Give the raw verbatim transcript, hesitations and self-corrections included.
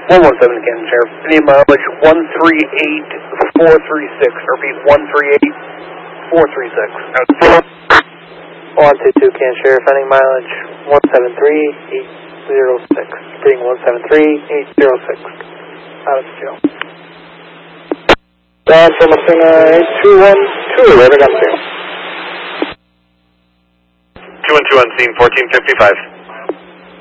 one one seven, Canton Sheriff. Any mileage one three eight four three six. Repeat, one three eight four three six. one two two, Canton Sheriff. Any mileage one seven three eight zero six. Repeating, one seven three eight zero six. Out of the jail. Down from Athena eight two one two, right on there. two one two on scene, fourteen fifty-five.